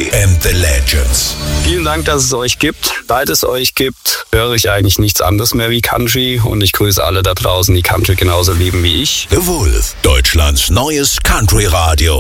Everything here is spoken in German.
Country and the Legends. Vielen Dank, dass es euch gibt. Seit es euch gibt, höre ich eigentlich nichts anderes mehr wie Country und ich grüße alle da draußen, die Country genauso lieben wie ich. The Wolf, Deutschlands neues Country-Radio.